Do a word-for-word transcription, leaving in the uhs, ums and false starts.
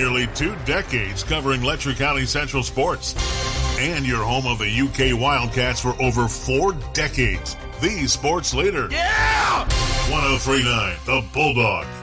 Nearly two decades covering Letcher County Central sports. And your home of the U K Wildcats for over four decades. The sports leader. Yeah! one oh three point nine The Bulldog.